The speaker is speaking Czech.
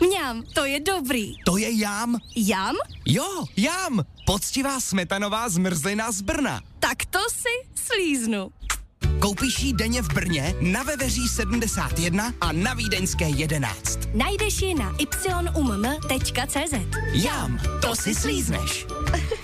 Mňam, to je dobrý. To je jám. Jam? Jo, jám. Poctivá smetanová zmrzlina z Brna. Tak to si slíznu. Koupíš ji denně v Brně, na Veveří 71 a na Vídeňské 11. Najdeš ji na yumm.cz. Jám, to si slízneš.